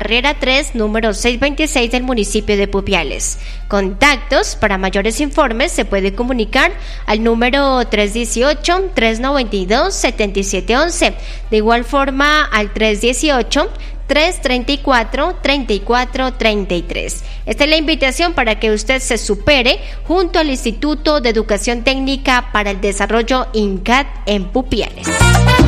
Carrera 3, número 626 del municipio de Pupiales. Contactos: para mayores informes se puede comunicar al número 318-392-7711. De igual forma al 318-334-3433. Esta es la invitación para que usted se supere junto al Instituto de Educación Técnica para el Desarrollo INCAT en Pupiales.